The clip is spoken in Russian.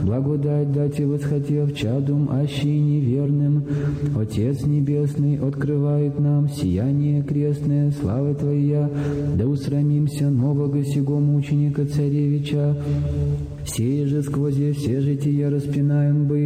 благодать дать и восхотев чадум аще неверным. Отец Небесный открывает нам сияние крестное, славы Твоя, да усрамимся нового сего мученика царевича. Сей же сквозь все жития распинаем бы